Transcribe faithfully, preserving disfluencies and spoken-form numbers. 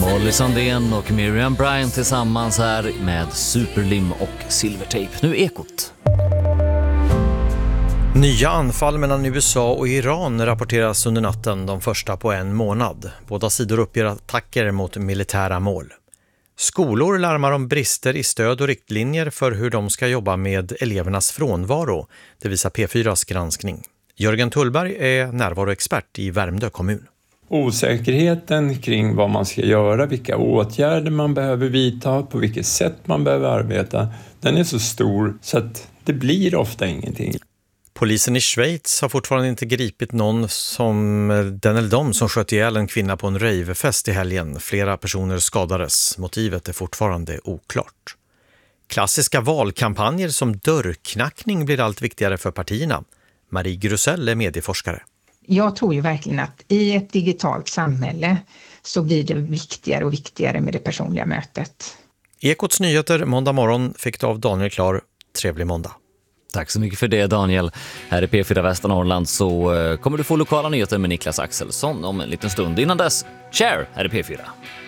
Molly Sandén och Miriam Bryant tillsammans här med Superlim och Silvertape. Nu Ekot. Nya anfall mellan U S A och Iran rapporteras under natten, de första på en månad. Båda sidor uppger attacker mot militära mål. Skolor larmar om brister i stöd och riktlinjer för hur de ska jobba med elevernas frånvaro. Det visar P fyras granskning. Jörgen Tullberg är närvaroexpert i Värmdö kommun. Osäkerheten kring vad man ska göra, vilka åtgärder man behöver vidta, på vilket sätt man behöver arbeta, den är så stor så att det blir ofta ingenting. Polisen i Schweiz har fortfarande inte gripit någon som den eller de som sköt ihjäl en kvinna på en ravefest i helgen. Flera personer skadades. Motivet är fortfarande oklart. Klassiska valkampanjer som dörrknackning blir allt viktigare för partierna. Marie Grusell är medieforskare. Jag tror ju verkligen att i ett digitalt samhälle så blir det viktigare och viktigare med det personliga mötet. Ekots nyheter måndag morgon fick du av Daniel Klar. Trevlig måndag. Tack så mycket för det, Daniel. Här i P fyra Västernorrland så kommer du få lokala nyheter med Niklas Axelsson om en liten stund. Innan dess, Cher här i P fyra.